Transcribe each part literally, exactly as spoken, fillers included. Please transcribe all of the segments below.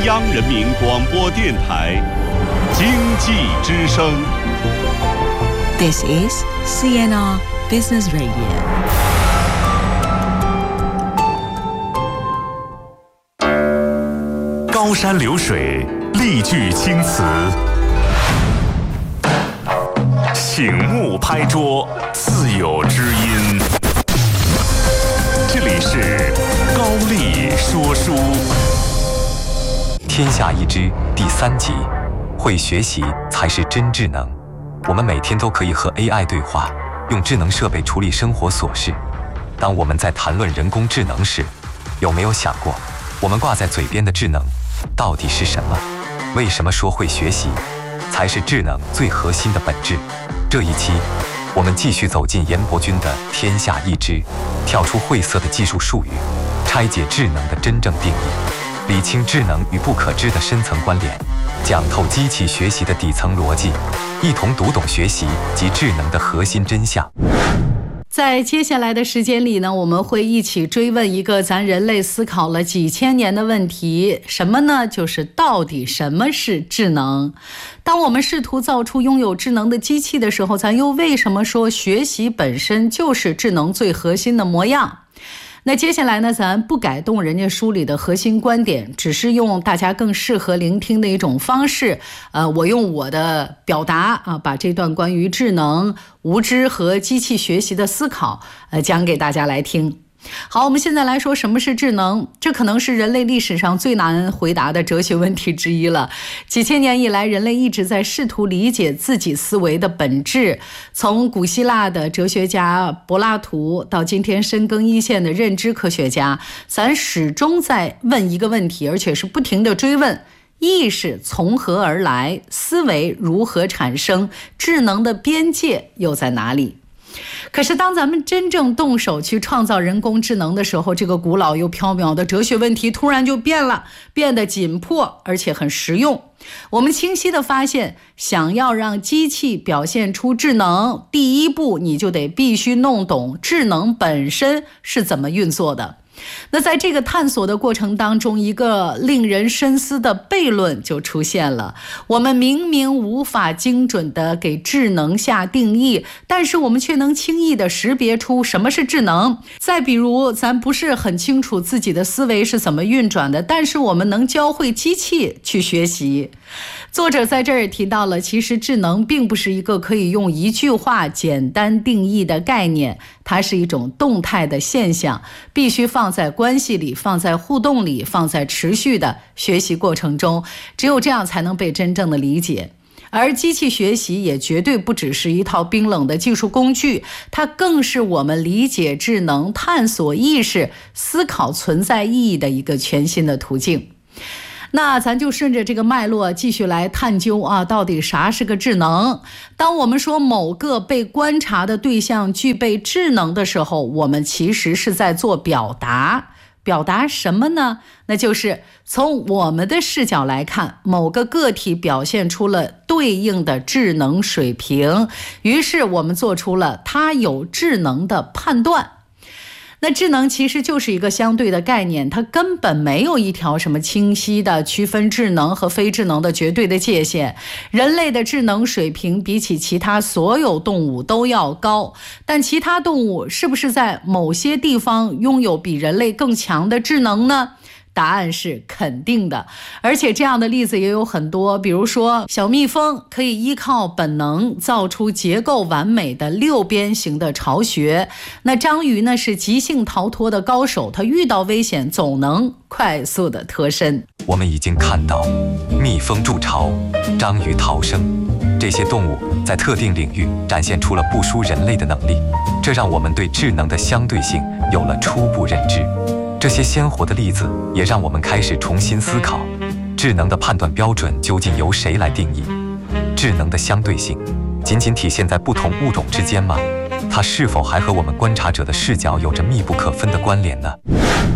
央人民广播电台经济之声。 This is C N R Business Radio。 高山流水，丽句青词，醒目拍桌，自有知音。这里是高丽说书。 天下一知第三集，会学习才是真智能。我们每天都可以和 A I 对话，用智能设备处理生活琐事。当我们在谈论人工智能时，有没有想过，我们挂在嘴边的智能到底是什么？为什么说会学习才是智能最核心的本质？这一期，我们继续走进严伯钧的《天下一知》，跳出晦涩的技术术语，拆解智能的真正定义，理清智能与不可知的深层关联，讲透机器学习的底层逻辑，一同读懂学习及智能的核心真相。 在接下来的时间里呢，我们会一起追问一个咱人类思考了几千年的问题，什么呢？就是到底什么是智能？当我们试图造出拥有智能的机器的时候，咱又为什么说学习本身就是智能最核心的模样？那接下来呢，咱不改动人家书里的核心观点，只是用大家更适合聆听的一种方式，呃，我用我的表达啊，把这段关于智能、无知和机器学习的思考，呃，讲给大家来听。好，我们现在来说什么是智能，这可能是人类历史上最难回答的哲学问题之一了。几千年以来，人类一直在试图理解自己思维的本质，从古希腊的哲学家柏拉图到今天深耕一线的认知科学家，咱始终在问一个问题，而且是不停地追问：意识从何而来？思维如何产生？智能的边界又在哪里？可是当咱们真正动手去创造人工智能的时候，这个古老又缥缈的哲学问题突然就变了，变得紧迫而且很实用。我们清晰地发现，想要让机器表现出智能，第一步你就得必须弄懂智能本身是怎么运作的。那在这个探索的过程当中，一个令人深思的悖论就出现了。我们明明无法精准地给智能下定义，但是我们却能轻易地识别出什么是智能。再比如，咱不是很清楚自己的思维是怎么运转的，但是我们能教会机器去学习。作者在这儿提到了，其实智能并不是一个可以用一句话简单定义的概念，它是一种动态的现象，必须放在关系里，放在互动里，放在持续的学习过程中，只有这样才能被真正的理解。而机器学习也绝对不只是一套冰冷的技术工具，它更是我们理解智能、探索意识、思考存在意义的一个全新的途径。那咱就顺着这个脉络继续来探究啊，到底啥是个智能？当我们说某个被观察的对象具备智能的时候，我们其实是在做表达。表达什么呢？那就是从我们的视角来看，某个个体表现出了对应的智能水平，于是我们做出了它有智能的判断。那智能其实就是一个相对的概念，它根本没有一条什么清晰的区分智能和非智能的绝对的界限。人类的智能水平比起其他所有动物都要高，但其他动物是不是在某些地方拥有比人类更强的智能呢？答案是肯定的，而且这样的例子也有很多。比如说，小蜜蜂可以依靠本能造出结构完美的六边形的巢穴，那章鱼呢是即兴逃脱的高手，它遇到危险总能快速的脱身。 我们已经看到蜜蜂筑巢、章鱼逃生，这些动物在特定领域展现出了不输人类的能力，这让我们对智能的相对性有了初步认知。这些鲜活的例子也让我们开始重新思考，智能的判断标准究竟由谁来定义？智能的相对性仅仅体现在不同物种之间吗？它是否还和我们观察者的视角有着密不可分的关联呢？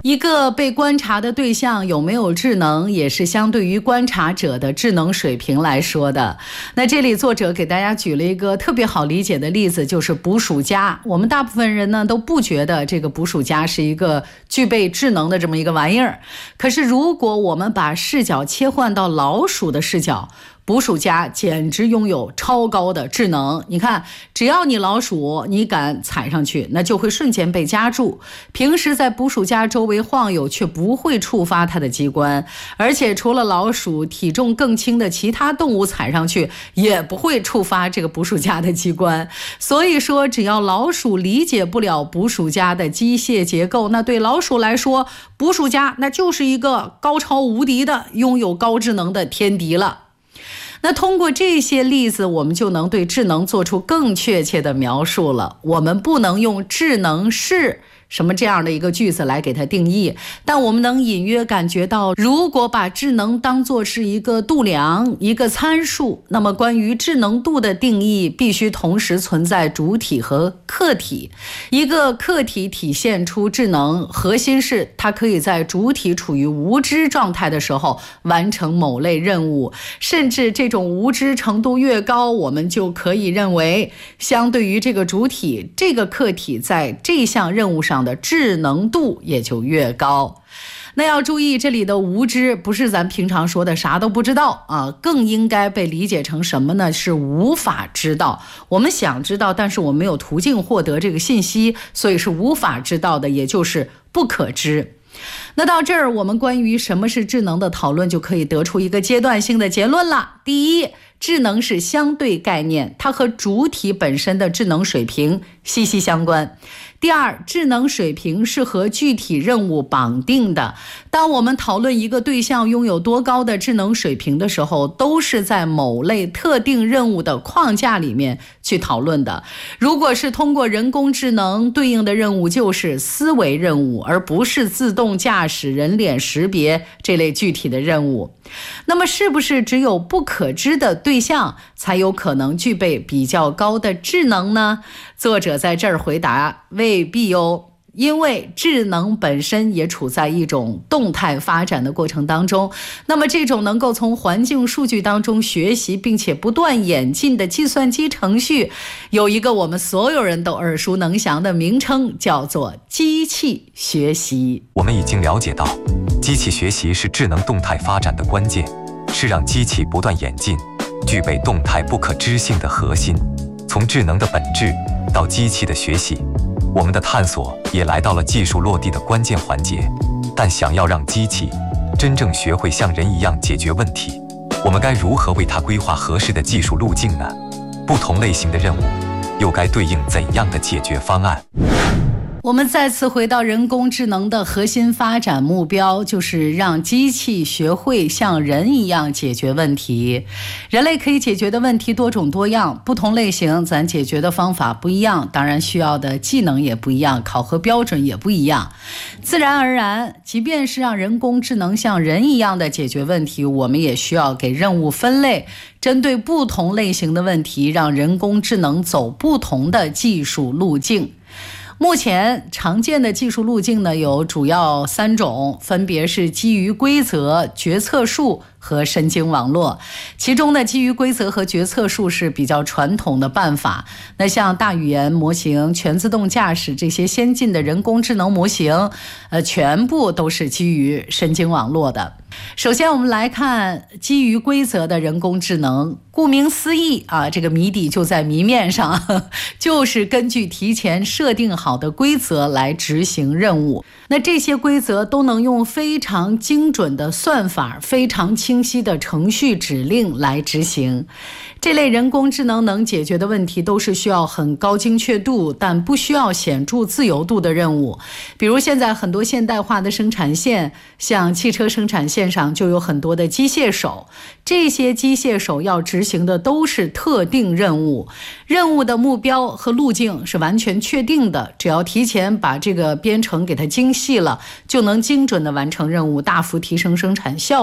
一个被观察的对象有没有智能，也是相对于观察者的智能水平来说的。那这里作者给大家举了一个特别好理解的例子，就是捕鼠夹。我们大部分人呢都不觉得这个捕鼠夹是一个具备智能的这么一个玩意儿，可是如果我们把视角切换到老鼠的视角，捕鼠夹简直拥有超高的智能。你看，只要你老鼠你敢踩上去，那就会瞬间被夹住。平时在捕鼠夹周围晃悠，却不会触发它的机关，而且除了老鼠，体重更轻的其他动物踩上去也不会触发这个捕鼠夹的机关。所以说，只要老鼠理解不了捕鼠夹的机械结构，那对老鼠来说，捕鼠夹那就是一个高超无敌的、拥有高智能的天敌了。那通过这些例子，我们就能对智能做出更确切的描述了。我们不能用智能是什么这样的一个句子来给它定义，但我们能隐约感觉到，如果把智能当作是一个度量、一个参数，那么关于智能度的定义必须同时存在主体和客体。一个客体体现出智能，核心是它可以在主体处于无知状态的时候完成某类任务，甚至这种无知程度越高，我们就可以认为，相对于这个主体，这个客体在这项任务上的智能度也就越高。那要注意，这里的无知不是咱平常说的啥都不知道啊，更应该被理解成什么呢？是无法知道。我们想知道，但是我们没有途径获得这个信息，所以是无法知道的，也就是不可知。那到这儿，我们关于什么是智能的讨论就可以得出一个阶段性的结论了。第一，智能是相对概念，它和主体本身的智能水平息息相关。第二，智能水平是和具体任务绑定的。当我们讨论一个对象拥有多高的智能水平的时候，都是在某类特定任务的框架里面去讨论的。如果是通过人工智能，对应的任务就是思维任务，而不是自动驾驶、人脸识别这类具体的任务。那么是不是只有不可知的对象才有可能具备比较高的智能呢？作者在这儿回答，未必哦。因为智能本身也处在一种动态发展的过程当中，那么这种能够从环境数据当中学习并且不断演进的计算机程序，有一个我们所有人都耳熟能详的名称，叫做机器学习。 我们已经了解到，机器学习是智能动态发展的关键，是让机器不断演进，具备动态不可知性的核心。从智能的本质到机器的学习，我们的探索也来到了技术落地的关键环节。但想要让机器真正学会像人一样解决问题，我们该如何为它规划合适的技术路径呢？不同类型的任务又该对应怎样的解决方案？ 我们再次回到人工智能的核心发展目标，就是让机器学会像人一样解决问题。人类可以解决的问题多种多样，不同类型咱解决的方法不一样，当然需要的技能也不一样，考核标准也不一样。自然而然，即便是让人工智能像人一样的解决问题，我们也需要给任务分类，针对不同类型的问题，让人工智能走不同的技术路径。目前常见的技术路径呢，有主要三种，分别是基于规则、决策树和神经网络。其中呢，基于规则和决策树是比较传统的办法。那像大语言模型、全自动驾驶这些先进的人工智能模型，呃，全部都是基于神经网络的。首先我们来看基于规则的人工智能。顾名思义啊，这个谜底就在谜面上，呵呵，就是根据提前设定好的规则来执行任务。那这些规则都能用非常精准的算法、非常清晰的程序指令来执行。这类人工智能能解决的问题都是需要很高精确度，但不需要显著自由度的任务。比如现在很多现代化的生产线，像汽车生产线上就有很多的机械手，这些机械手要执行的都是特定任务，任务的目标和路径是完全确定的，只要提前把这个编程给它精细了，就能精准地完成任务，大幅提升生产效率。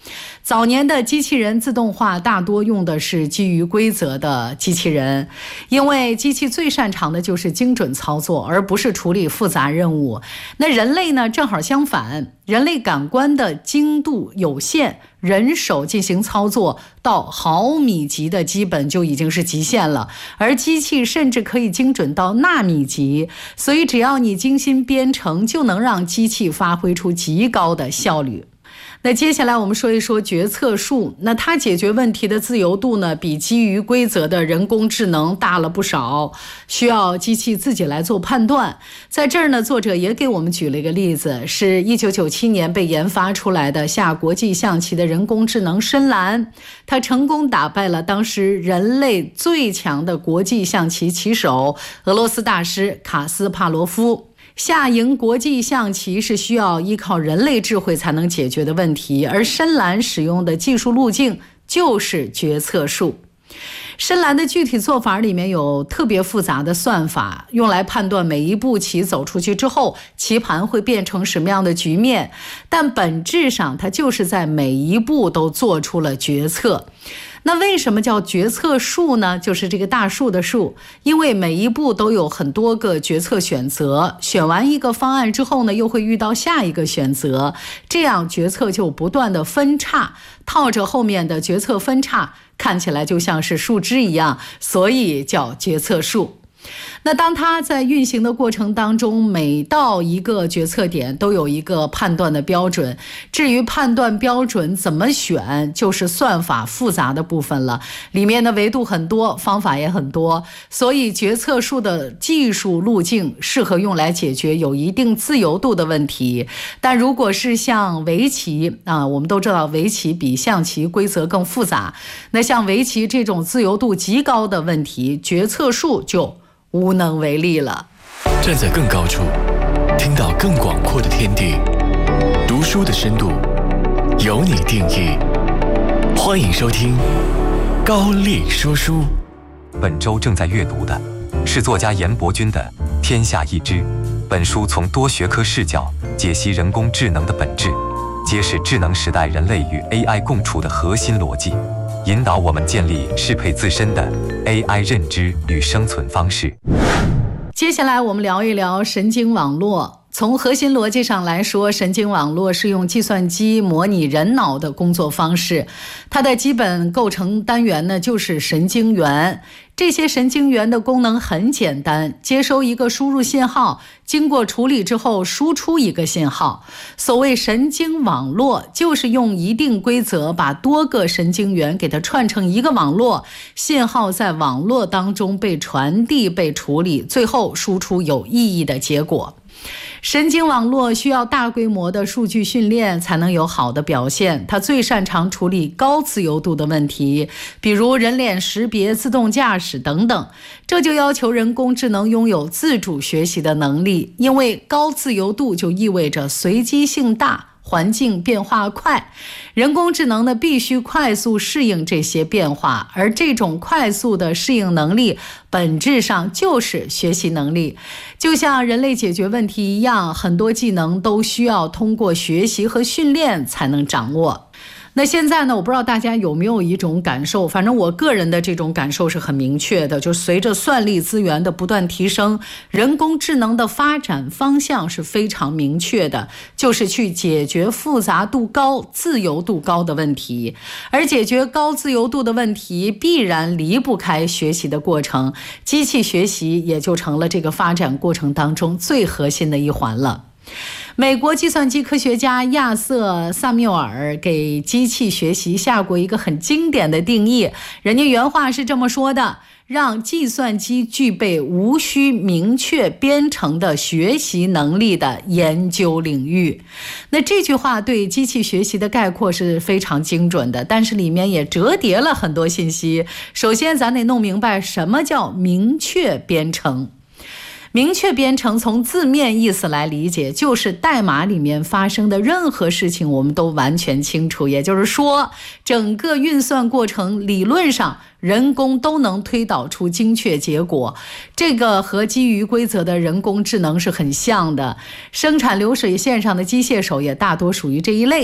早年的机器人自动化大多用的是基于规则的机器人，因为机器最擅长的就是精准操作，而不是处理复杂任务。那人类呢，正好相反，人类感官的精度有限，人手进行操作到毫米级的基本就已经是极限了，而机器甚至可以精准到纳米级，所以只要你精心编程，就能让机器发挥出极高的效率。那接下来我们说一说决策树，那它解决问题的自由度呢，比基于规则的人工智能大了不少，需要机器自己来做判断。在这儿呢，作者也给我们举了一个例子，是一九九七年被研发出来的下国际象棋的人工智能深蓝，它成功打败了当时人类最强的国际象棋棋手俄罗斯大师卡斯帕罗夫。下赢国际象棋是需要依靠人类智慧才能解决的问题，而深蓝使用的技术路径就是决策树。深蓝的具体做法里面有特别复杂的算法，用来判断每一步棋走出去之后，棋盘会变成什么样的局面，但本质上它就是在每一步都做出了决策。那为什么叫决策树呢？就是这个大树的树，因为每一步都有很多个决策选择，选完一个方案之后呢，又会遇到下一个选择，这样决策就不断的分叉，套着后面的决策分叉，看起来就像是树枝一样，所以叫决策树。那当它在运行的过程当中，每到一个决策点都有一个判断的标准，至于判断标准怎么选，就是算法复杂的部分了，里面的维度很多，方法也很多，所以决策树的技术路径适合用来解决有一定自由度的问题。但如果是像围棋啊，我们都知道围棋比象棋规则更复杂，那像围棋这种自由度极高的问题，决策树就无能为力了。 站在更高处，听到更广阔的天地，读书的深度由你定义。欢迎收听高力说书。 本周正在阅读的是作家严伯钧的《天下一知》。本书从多学科视角解析人工智能的本质，揭示智能时代人类与 A I 共处的核心逻辑，引导我们建立适配自身的 A I 认知与生存方式。 接下来我们聊一聊神经网络。从核心逻辑上来说，神经网络是用计算机模拟人脑的工作方式，它的基本构成单元呢就是神经元。这些神经元的功能很简单，接收一个输入信号，经过处理之后输出一个信号。所谓神经网络，就是用一定规则把多个神经元给它串成一个网络，信号在网络当中被传递、被处理，最后输出有意义的结果。神经网络需要大规模的数据训练才能有好的表现，它最擅长处理高自由度的问题，比如人脸识别、自动驾驶等等。这就要求人工智能拥有自主学习的能力，因为高自由度就意味着随机性大，环境变化快，人工智能呢必须快速适应这些变化，而这种快速的适应能力本质上就是学习能力。就像人类解决问题一样，很多技能都需要通过学习和训练才能掌握。那现在呢，我不知道大家有没有一种感受，反正我个人的这种感受是很明确的，就随着算力资源的不断提升，人工智能的发展方向是非常明确的，就是去解决复杂度高、自由度高的问题。而解决高自由度的问题，必然离不开学习的过程，机器学习也就成了这个发展过程当中最核心的一环了。美国计算机科学家亚瑟·萨缪尔给机器学习下过一个很经典的定义，人家原话是这么说的：让计算机具备无需明确编程的学习能力的研究领域。那这句话对机器学习的概括是非常精准的，但是里面也折叠了很多信息。首先咱得弄明白什么叫明确编程。明确编程从字面意思来理解，就是代码里面发生的任何事情我们都完全清楚，也就是说整个运算过程理论上人工都能推导出精确结果。这个和基于规则的人工智能是很像的，生产流水线上的机械手也大多属于这一类。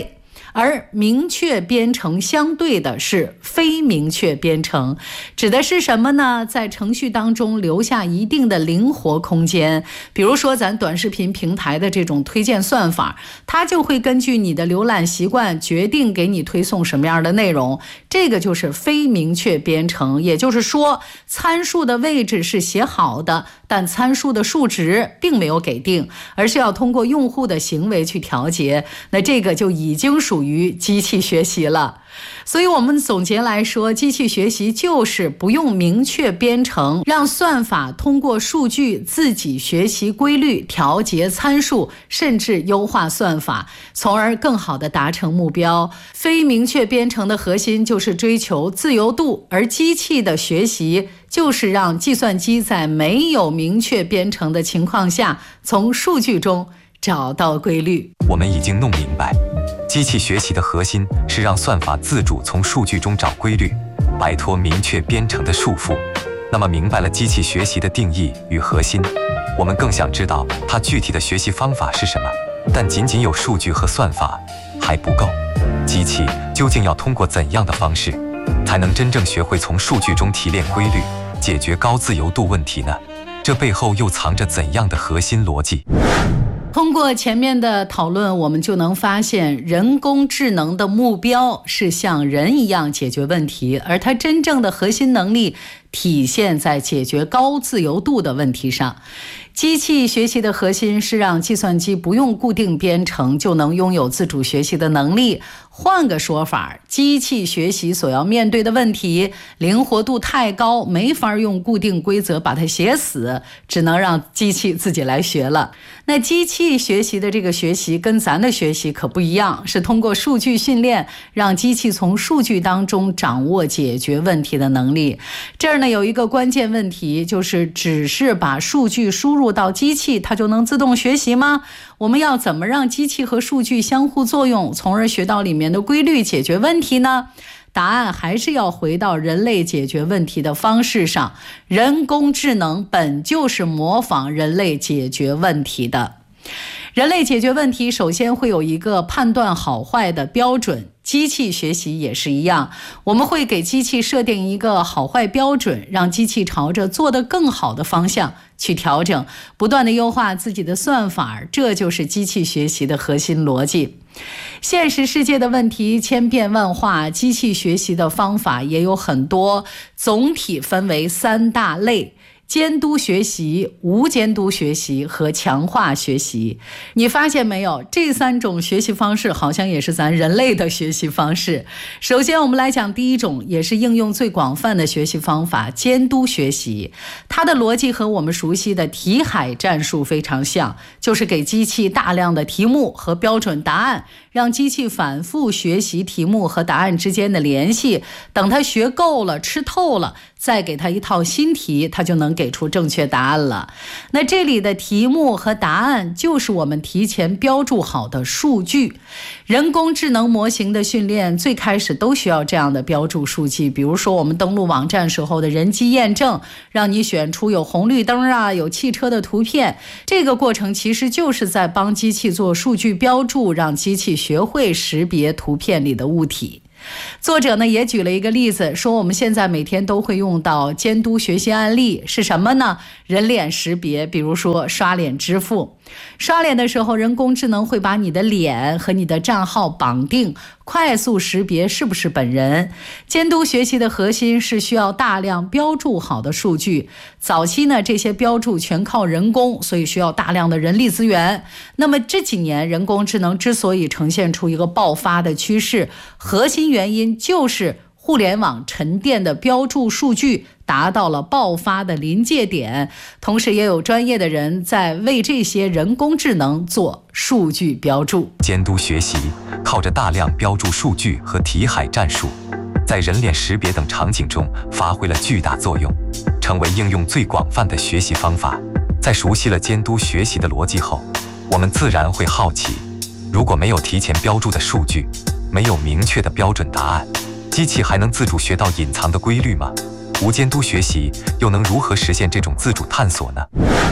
而明确编程相对的是非明确编程，指的是什么呢？在程序当中留下一定的灵活空间，比如说咱短视频平台的这种推荐算法，它就会根据你的浏览习惯决定给你推送什么样的内容，这个就是非明确编程。也就是说，参数的位置是写好的，但参数的数值并没有给定，而是要通过用户的行为去调节，那这个就已经属于机器学习了。所以我们总结来说，机器学习就是不用明确编程，让算法通过数据自己学习规律，调节参数，甚至优化算法，从而更好地达成目标。非明确编程的核心就是追求自由度，而机器的学习就是让计算机在没有明确编程的情况下，从数据中找到规律。 我们已经弄明白，机器学习的核心是让算法自主从数据中找规律，摆脱明确编程的束缚。那么明白了机器学习的定义与核心，我们更想知道它具体的学习方法是什么。但仅仅有数据和算法还不够，机器究竟要通过怎样的方式，才能真正学会从数据中提炼规律，解决高自由度问题呢？这背后又藏着怎样的核心逻辑？ 通过前面的讨论，我们就能发现，人工智能的目标是像人一样解决问题，而它真正的核心能力体现在解决高自由度的问题上。机器学习的核心是让计算机不用固定编程就能拥有自主学习的能力。换个说法，机器学习所要面对的问题灵活度太高，没法用固定规则把它写死，只能让机器自己来学了。那机器学习的这个学习跟咱的学习可不一样，是通过数据训练，让机器从数据当中掌握解决问题的能力。这儿呢有一个关键问题，就是只是把数据输入到机器，它就能自动学习吗？我们要怎么让机器和数据相互作用，从而学到里面的规律，解决问题呢？答案还是要回到人类解决问题的方式上。人工智能本就是模仿人类解决问题的。人类解决问题首先会有一个判断好坏的标准，机器学习也是一样，我们会给机器设定一个好坏标准，让机器朝着做得更好的方向去调整，不断地优化自己的算法，这就是机器学习的核心逻辑。现实世界的问题千变万化，机器学习的方法也有很多，总体分为三大类：监督学习、无监督学习和强化学习。你发现没有，这三种学习方式好像也是咱人类的学习方式。首先我们来讲第一种，也是应用最广泛的学习方法，监督学习。它的逻辑和我们熟悉的题海战术非常像，就是给机器大量的题目和标准答案，让机器反复学习题目和答案之间的联系，等它学够了、吃透了，再给它一套新题，它就能给出正确答案了。那这里的题目和答案就是我们提前标注好的数据。人工智能模型的训练最开始都需要这样的标注数据，比如说我们登录网站时候的人机验证，让你选出有红绿灯啊、有汽车的图片，这个过程其实就是在帮机器做数据标注，让机器学会识别图片里的物体。作者呢也举了一个例子，说我们现在每天都会用到监督学习案例，是什么呢？人脸识别，比如说刷脸支付。刷脸的时候，人工智能会把你的脸和你的账号绑定，快速识别是不是本人。监督学习的核心是需要大量标注好的数据。早期呢，这些标注全靠人工，所以需要大量的人力资源。那么这几年，人工智能之所以呈现出一个爆发的趋势，核心原因就是互联网沉淀的标注数据达到了爆发的临界点，同时也有专业的人在为这些人工智能做数据标注。 监督学习靠着大量标注数据和题海战术，在人脸识别等场景中发挥了巨大作用，成为应用最广泛的学习方法。在熟悉了监督学习的逻辑后，我们自然会好奇，如果没有提前标注的数据，没有明确的标准答案，机器还能自主学到隐藏的规律吗？无监督学习又能如何实现这种自主探索呢？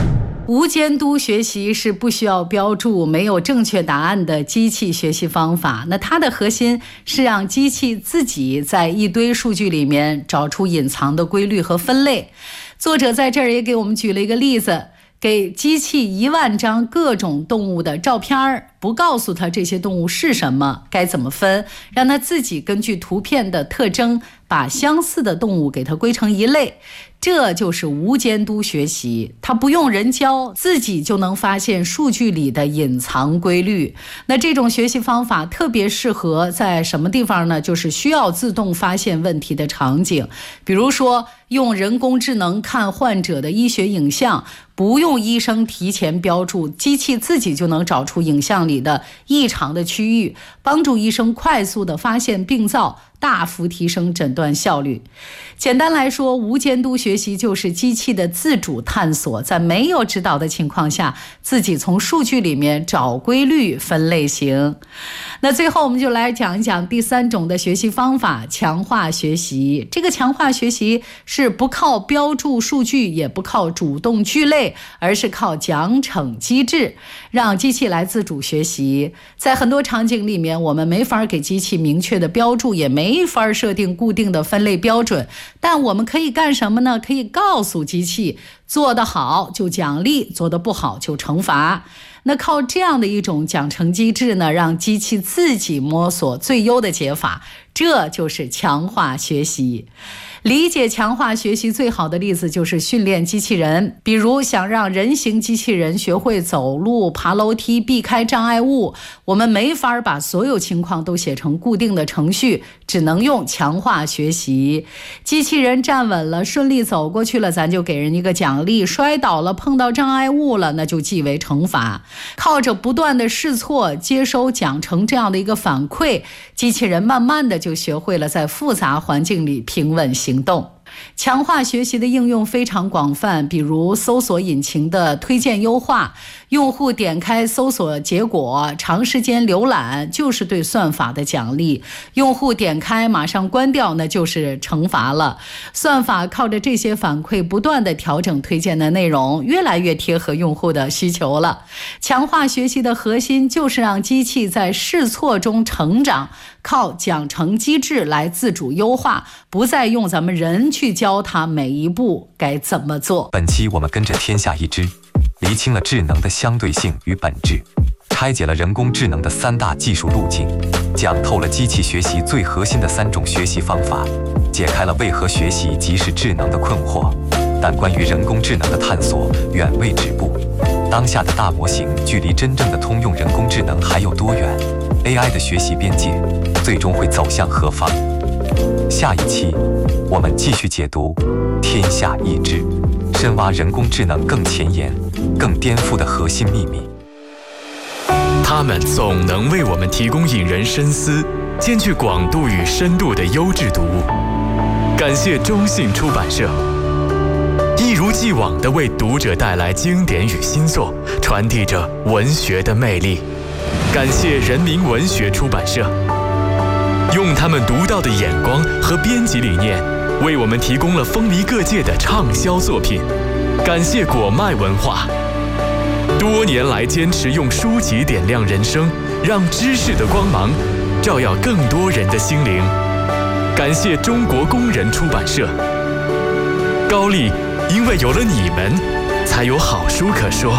无监督学习是不需要标注、没有正确答案的机器学习方法。那它的核心是让机器自己在一堆数据里面找出隐藏的规律和分类。作者在这儿也给我们举了一个例子，给机器一万张各种动物的照片，不告诉它这些动物是什么，该怎么分，让它自己根据图片的特征把相似的动物给它归成一类。这就是无监督学习，它不用人教，自己就能发现数据里的隐藏规律。那这种学习方法特别适合在什么地方呢？就是需要自动发现问题的场景，比如说用人工智能看患者的医学影像，不用医生提前标注，机器自己就能找出影像里的异常的区域，帮助医生快速地发现病灶，大幅提升诊断效率。简单来说，无监督学习就是机器的自主探索，在没有指导的情况下，自己从数据里面找规律、分类型。那最后我们就来讲一讲第三种的学习方法，强化学习。这个强化学习是不靠标注数据，也不靠主动聚类，而是靠奖惩机制，让机器来自主学习。在很多场景里面，我们没法给机器明确的标注，也没法设定固定的分类标准，但我们可以干什么呢？可以告诉机器，做得好就奖励，做得不好就惩罚。那靠这样的一种奖惩机制呢，让机器自己摸索最优的解法，这就是强化学习。理解强化学习最好的例子就是训练机器人，比如想让人形机器人学会走路、爬楼梯、避开障碍物，我们没法把所有情况都写成固定的程序，只能用强化学习。机器人站稳了，顺利走过去了，咱就给人一个奖励；摔倒了，碰到障碍物了，那就记为惩罚。靠着不断的试错，接收奖惩这样的一个反馈，机器人慢慢的就学会了在复杂环境里平稳行动。强化学习的应用非常广泛，比如搜索引擎的推荐优化，用户点开搜索结果，长时间浏览就是对算法的奖励，用户点开马上关掉，那就是惩罚了。算法靠着这些反馈不断地调整推荐的内容，越来越贴合用户的需求了。强化学习的核心就是让机器在试错中成长，靠奖惩机制来自主优化，不再用咱们人去教它每一步该怎么做。 本期我们跟着天下一知，厘清了智能的相对性与本质，拆解了人工智能的三大技术路径，讲透了机器学习最核心的三种学习方法，解开了为何学习即是智能的困惑。但关于人工智能的探索远未止步，当下的大模型距离真正的通用人工智能还有多远？ A I 的学习边界最终会走向何方？下一期我们继续解读天下一知，深挖人工智能更前沿、更颠覆的核心秘密。 他们总能为我们提供引人深思、兼具广度与深度的优质读物。感谢中信出版社，一如既往地为读者带来经典与新作，传递着文学的魅力。感谢人民文学出版社，用他们独到的眼光和编辑理念，为我们提供了风靡各界的畅销作品。感谢果麦文化，多年来坚持用书籍点亮人生，让知识的光芒照耀更多人的心灵。感谢中国工人出版社，高丽，因为有了你们，才有好书可说。